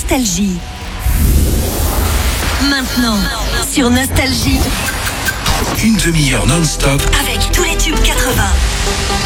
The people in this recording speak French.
Nostalgie. Maintenant, sur Nostalgie, une demi-heure non-stop avec tous les tubes 80.